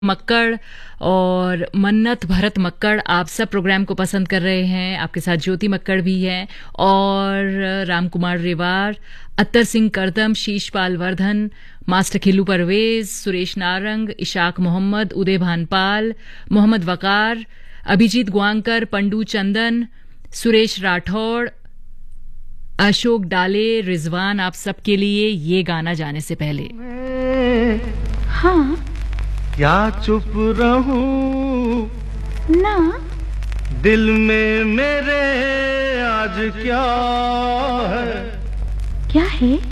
मक्कड़ और मन्नत भरत मक्कड़ आप सब प्रोग्राम को पसंद कर रहे हैं। आपके साथ ज्योति मक्कड़ भी है और राम कुमार रेवार, अत्तर सिंह करदम, शीशपाल वर्धन, मास्टर खिल्लू परवेज, सुरेश नारंग, इशाक मोहम्मद, उदय भानपाल, मोहम्मद वकार, अभिजीत ग्वांकर, पंडू चंदन, सुरेश राठौड़, अशोक डाले, रिजवान, आप सबके लिए ये गाना जाने से पहले। हाँ, क्या चुप रहूं ना, दिल में मेरे आज क्या है? क्या है?